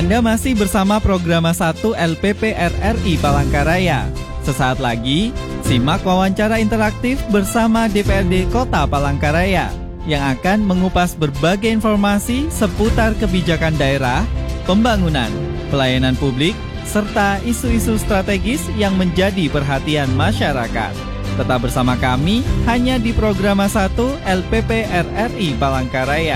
Anda masih bersama Program 1 LPP RRI Palangkaraya. Sesaat lagi, simak wawancara interaktif bersama DPRD Kota Palangkaraya yang akan mengupas berbagai informasi seputar kebijakan daerah, pembangunan, pelayanan publik, serta isu-isu strategis yang menjadi perhatian masyarakat. Tetap bersama kami hanya di Program 1 LPP RRI Palangkaraya.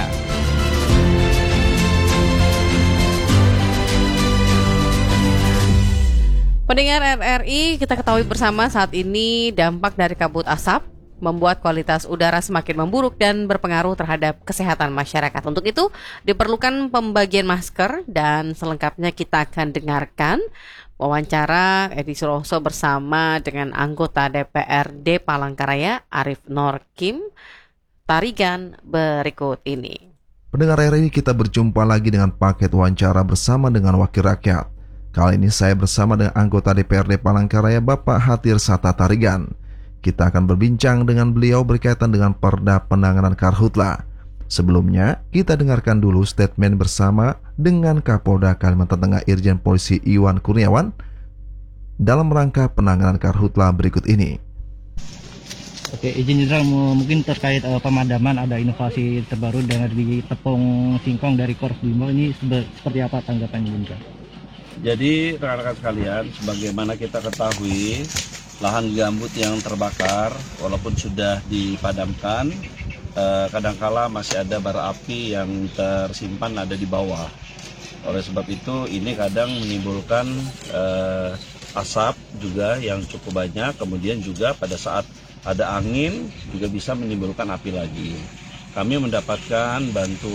Pendengar RRI, kita ketahui bersama saat ini dampak dari kabut asap membuat kualitas udara semakin memburuk dan berpengaruh terhadap kesehatan masyarakat. Untuk itu, diperlukan pembagian masker dan selengkapnya kita akan dengarkan wawancara Edi Suroso bersama dengan anggota DPRD Palangkaraya Arief Norkim Tarigan berikut ini. Pendengar RRI, kita berjumpa lagi dengan paket wawancara bersama dengan Wakil Rakyat. Kali ini saya bersama dengan anggota DPRD Palangkaraya Bapak Hatir Sata Tarigan. Kita akan berbincang dengan beliau berkaitan dengan Perda Penanganan Karhutla. Sebelumnya, kita dengarkan dulu statement bersama dengan Kapolda Kalimantan Tengah Irjen Polisi Iwan Kurniawan dalam rangka penanganan Karhutla berikut ini. Oke, izin Jenderal, mungkin terkait pemadaman ada inovasi terbaru dari tepung singkong dari Korps Brimob, ini seperti apa tanggapannya Jenderal? Jadi rekan-rekan sekalian, sebagaimana kita ketahui, lahan gambut yang terbakar walaupun sudah dipadamkan, kadangkala masih ada bara api yang tersimpan ada di bawah. Oleh sebab itu ini kadang menimbulkan asap juga yang cukup banyak, kemudian juga pada saat ada angin juga bisa menimbulkan api lagi. Kami mendapatkan bantuan